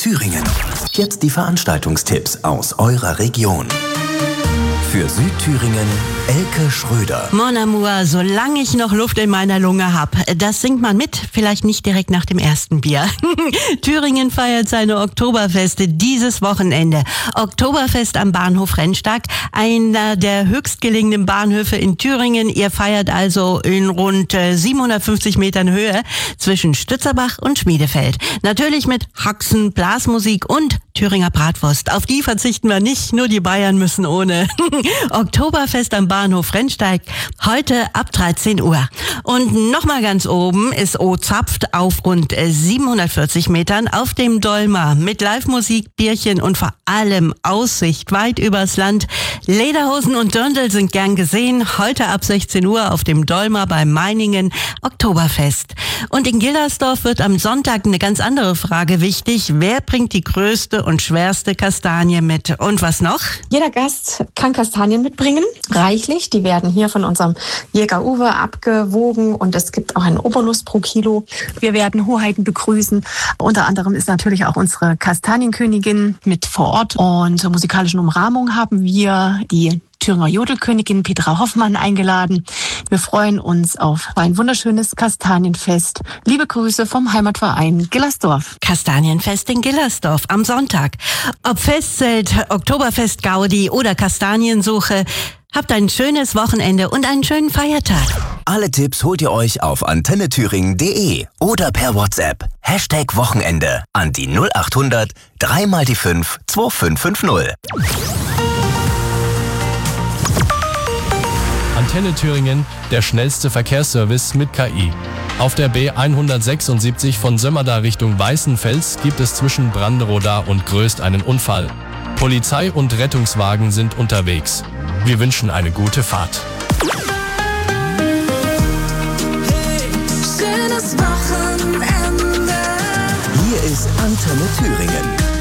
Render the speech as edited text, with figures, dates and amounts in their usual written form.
Thüringen. Jetzt die Veranstaltungstipps aus eurer Region. Für Südthüringen, Elke Schröder. Mon amour, solange ich noch Luft in meiner Lunge hab. Das singt man mit, vielleicht nicht direkt nach dem ersten Bier. Thüringen feiert seine Oktoberfeste dieses Wochenende. Oktoberfest am Bahnhof Rennstag, einer der höchstgelegenen Bahnhöfe in Thüringen. Ihr feiert also in rund 750 Metern Höhe zwischen Stützerbach und Schmiedefeld. Natürlich mit Haxen, Blasmusik und Thüringer Bratwurst. Auf die verzichten wir nicht, nur die Bayern müssen ohne. Oktoberfest am Bahnhof Rennsteig, heute ab 13 Uhr. Und nochmal ganz oben ist O-Zapft auf rund 740 Metern auf dem Dolmer mit Live-Musik, Bierchen und vor allem Aussicht weit übers Land. Lederhosen und Dirndl sind gern gesehen. Heute ab 16 Uhr auf dem Dolmer bei Meiningen Oktoberfest. Und in Gillersdorf wird am Sonntag eine ganz andere Frage wichtig. Wer bringt die größte und schwerste Kastanie mit? Und was noch? Jeder Gast kann Kastanien mitbringen, reichlich. Die werden hier von unserem Jäger Uwe abgewogen und es gibt auch einen Obolus pro Kilo. Wir werden Hoheiten begrüßen. Unter anderem ist natürlich auch unsere Kastanienkönigin mit vor Ort. Und zur musikalischen Umrahmung haben wir die Thüringer Jodelkönigin Petra Hoffmann eingeladen. Wir freuen uns auf ein wunderschönes Kastanienfest. Liebe Grüße vom Heimatverein Gillersdorf. Kastanienfest in Gillersdorf am Sonntag. Ob Festzelt, Oktoberfest Gaudi oder Kastaniensuche, habt ein schönes Wochenende und einen schönen Feiertag. Alle Tipps holt ihr euch auf antennethüringen.de oder per WhatsApp. #Wochenende an die 0800 3 mal die 5 2550. Antenne Thüringen, der schnellste Verkehrsservice mit KI. Auf der B176 von Sömmerda Richtung Weißenfels gibt es zwischen Branderoda und Gröst einen Unfall. Polizei und Rettungswagen sind unterwegs. Wir wünschen eine gute Fahrt. Hey, schönes Wochenende. Hier ist Antenne Thüringen.